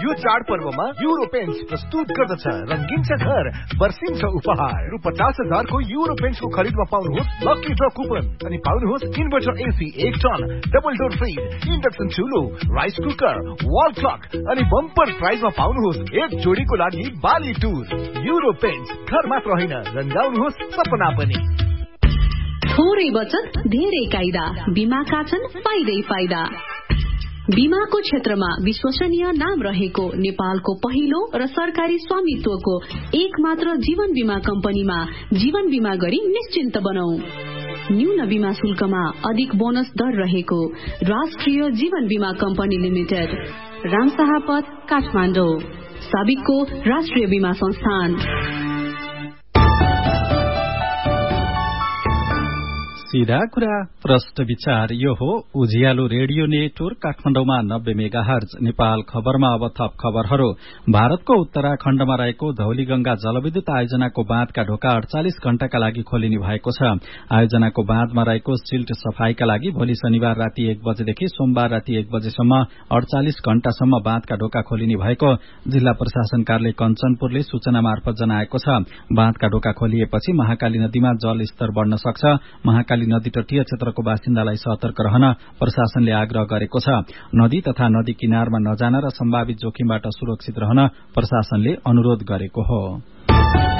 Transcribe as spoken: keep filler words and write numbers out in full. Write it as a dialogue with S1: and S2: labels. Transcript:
S1: यो चाडपर्वमा euro paints प्रस्तुत गर्दछ रंगीन छ घर वर्षिन्छ उपहार। रु पचास हजारको युरो पेन्ट्सको खरिदमा पाउनुहोस् लकी ड्र कुपन अनि पाउनुहोस् इन्भर्टर एसी एक ton, double door fridge, induction चुलो, rice cooker, wall clock अनि बम्पर प्राइजमा पाउनुहोस् एक जोडीको लागि बाली टुर। युरो पेन्ट्स घर मात्र होइन, रंगाउनुहोस् सपना पनि।
S2: थोरै बचत धेरै कायदा, बीमाका छन् फाइदै फाइदा। बीमाको क्षेत्रमा विश्वसनीय नाम रहेको नेपालको पहिलो र सरकारी स्वामित्वको एक मात्र जीवन बीमा कम्पनीमा जीवन बीमा गरी निश्चिन्त बनौ। न्यून बीमा शुल्कमा अधिक बोनस दर रहेको राष्ट्रिय जीवन बीमा कम्पनी लिमिटेड, रामशाहपथ, काठमाडौँ। साबिकको राष्ट्रिय बीमा संस्थान।
S3: सीधा कुरा प्रश्न विचार यो हो उज्यालो रेडियो नेटवर्क काठमाडौँमा नब्बे मेगा हर्ज। नेपाल खबरमा अब थप खबरहरू। भारतको उत्तराखण्डमा रहेको धौलीगंगा जलविद्युत आयोजनाको बाँधका ढोका अड़चालिस घण्टाका लागि खोलिने भएको छ। आयोजनाको बाँधमा रहेको सिल्ट सफाईका लागि भोलि शनिबार राति एक बजेदेखि सोमबार राति एक बजेसम्म अड़चालिस घण्टासम्म बाँधका ढोका खोलिने भएको जिल्ला प्रशासन कार्यालय कञ्चनपुरले सूचना मार्फत जनाएको छ। बाँधका ढोका खोलिएपछि महाकाली नदीमा जल स्तर बढ़न सक्छ। महाकाली नदी तटीय क्षेत्रको बासिन्दालाई सतर्क रहन प्रशासनले आग्रह गरेको छ। नदी तथा नदी किनारमा नजान र सम्भावित जोखिमबाट सुरक्षित रहन प्रशासनले अनुरोध गरेको हो।